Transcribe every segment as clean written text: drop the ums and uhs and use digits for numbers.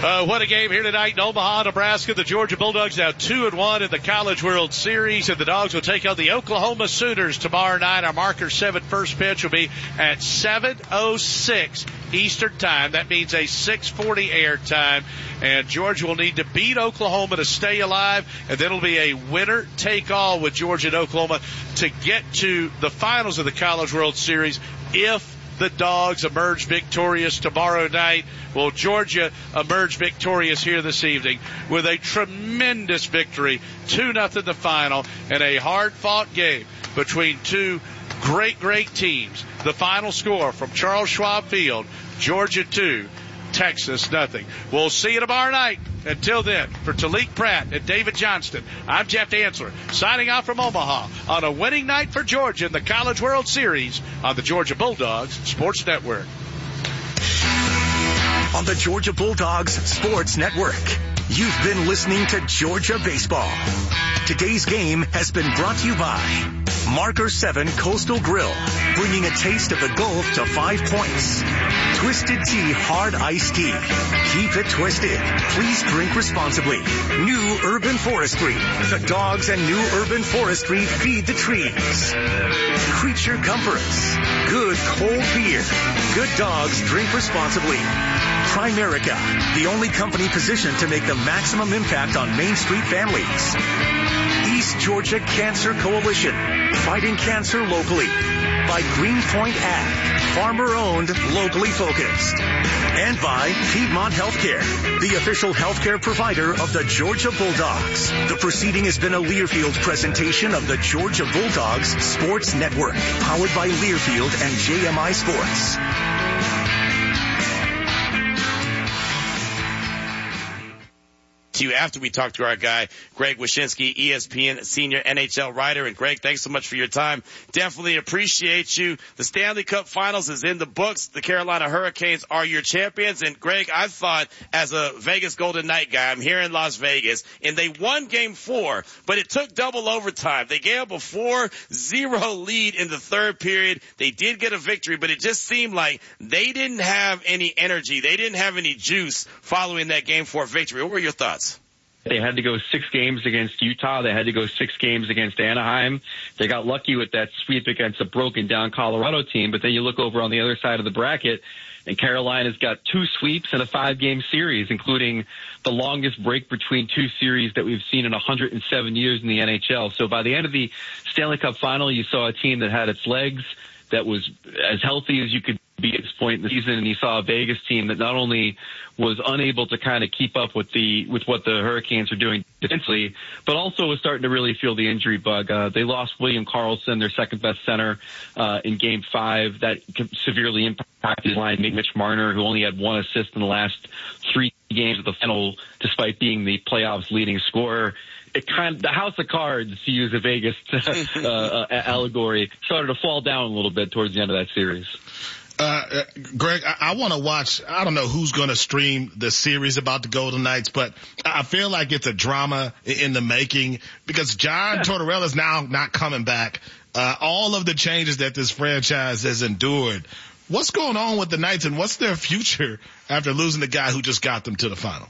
What a game here tonight in Omaha, Nebraska. The Georgia Bulldogs now 2-1 in the College World Series, and the Dogs will take on the Oklahoma Sooners tomorrow night. Our Marker 7 first pitch will be at 7:06 Eastern Time. That means a 6:40 air time, and Georgia will need to beat Oklahoma to stay alive, and then it'll be a winner-take-all with Georgia and Oklahoma to get to the finals of the College World Series if the Dogs emerge victorious tomorrow night. Well, Georgia emerged victorious here this evening with a tremendous victory, 2-0 the final, and a hard-fought game between two great teams. The final score from Charles Schwab Field, Georgia 2, Texas 0. We'll see you tomorrow night. Until then, for Talik Pratt and David Johnston, I'm Jeff Dantzler, signing off from Omaha on a winning night for Georgia in the College World Series on the Georgia Bulldogs Sports Network. On the Georgia Bulldogs Sports Network, you've been listening to Georgia Baseball. Today's game has been brought to you by Marker 7 Coastal Grill, bringing a taste of the Gulf to 5 points. Twisted Tea Hard Iced Tea. Keep it twisted. Please drink responsibly. New Urban Forestry. The dogs and New Urban Forestry feed the trees. Creature Comforts. Good cold beer. Good dogs drink responsibly. Primerica, the only company positioned to make the maximum impact on Main Street families. East Georgia Cancer Coalition, fighting cancer locally. By Greenpoint Ag, farmer-owned, locally focused. And by Piedmont Healthcare, the official healthcare provider of the Georgia Bulldogs. The proceeding has been a Learfield presentation of the Georgia Bulldogs Sports Network, powered by Learfield and JMI Sports. To you after we talk to our guy, Greg Wyshynski, ESPN senior NHL writer. And Greg, thanks so much for your time. Definitely appreciate you. The Stanley Cup Finals is in the books. The Carolina Hurricanes are your champions. And Greg, I thought as a Vegas Golden Knight guy, I'm here in Las Vegas, and they won Game 4, but it took double overtime. They gave up a 4-0 lead in the third period. They did get a victory, but it just seemed like they didn't have any energy. They didn't have any juice following that Game 4 victory. What were your thoughts? They had to go 6 games against Utah. They had to go 6 games against Anaheim. They got lucky with that sweep against a broken-down Colorado team. But then you look over on the other side of the bracket, and Carolina's got 2 sweeps and a 5-game series, including the longest break between 2 series that we've seen in 107 years in the NHL. So by the end of the Stanley Cup Final, you saw a team that had its legs, that was as healthy as you could be at this point in the season, and you saw a Vegas team that not only was unable to kind of keep up with what the Hurricanes are doing defensively, but also was starting to really feel the injury bug. They lost William Karlsson, their second best center, in Game 5. That severely impacted his line. Mitch Marner, who only had 1 assist in the last 3 games of the final, despite being the playoffs' leading scorer. The house of cards, to use a Vegas allegory, started to fall down a little bit towards the end of that series. Greg, I want to watch. I don't know who's going to stream the series about the Golden Knights, but I feel like it's a drama in the making because John Tortorella is now not coming back. All of the changes that this franchise has endured. What's going on with the Knights, and what's their future after losing the guy who just got them to the final?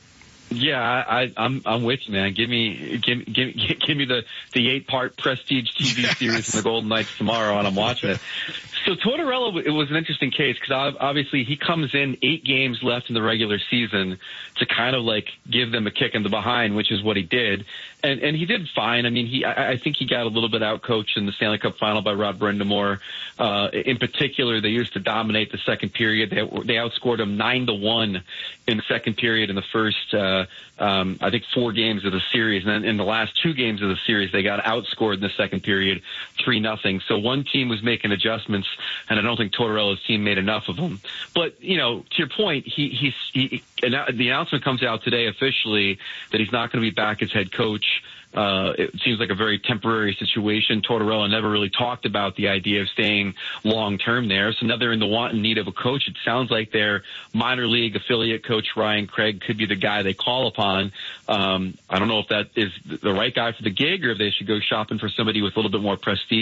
Yeah, I'm with you, man. Give me the 8-part prestige TV series from the Golden Knights tomorrow, and I'm watching it. So Tortorella, it was an interesting case because obviously he comes in 8 games left in the regular season to kind of like give them a kick in the behind, which is what he did. And he did fine. I mean, I think he got a little bit outcoached in the Stanley Cup Final by Rod Brind'Amour. In particular, they used to dominate the second period. They outscored him 9-1 in the second period in the first, I think 4 games of the series. And then in the last 2 games of the series, they got outscored in the second period 3-0. So one team was making adjustments, and I don't think Tortorella's team made enough of them. But, you know, to your point, the announcement comes out today officially that he's not going to be back as head coach. It seems like a very temporary situation. Tortorella never really talked about the idea of staying long-term there. So now they're in the want and need of a coach. It sounds like their minor league affiliate coach, Ryan Craig, could be the guy they call upon. I don't know if that is the right guy for the gig or if they should go shopping for somebody with a little bit more prestige.